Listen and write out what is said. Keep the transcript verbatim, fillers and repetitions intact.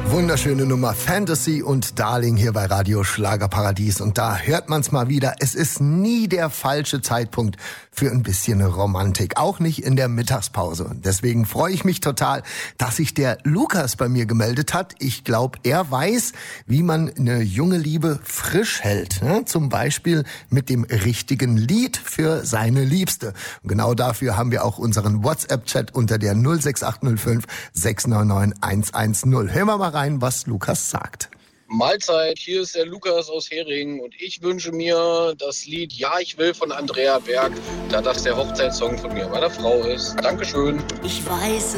Wunderschöne Nummer Fantasy und Darling hier bei Radio Schlagerparadies. Und da hört man's mal wieder, es ist nie der falsche Zeitpunkt für ein bisschen Romantik. Auch nicht in der Mittagspause. Und deswegen freue ich mich total, dass sich der Lukas bei mir gemeldet hat. Ich glaube, er weiß, wie man eine junge Liebe frisch hält. Ne? Zum Beispiel mit dem richtigen Lied für seine Liebste. Und genau dafür haben wir auch unseren WhatsApp-Chat unter der null sechs acht null fünf sechs neun neun eins eins null. Hören wir mal rein, was Lukas sagt. Mahlzeit, hier ist der Lukas aus Hering und ich wünsche mir das Lied Ja, ich will von Andrea Berg, da das der Hochzeitssong von mir, meiner Frau ist. Dankeschön. Ich weiß